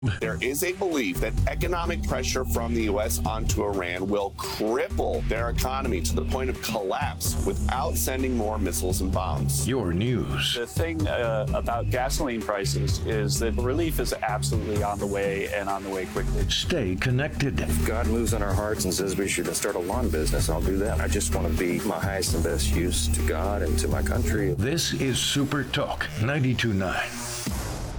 There is a belief that economic pressure from the U.S. onto Iran will cripple their economy to the point of collapse without sending more missiles and bombs. Your news. The thing about gasoline prices is that relief is absolutely on the way and on the way quickly. Stay connected. If God moves on our hearts and says we should start a lawn business, I'll do that. I just want to be my highest and best use to God and to my country. This is Super Talk 92.9.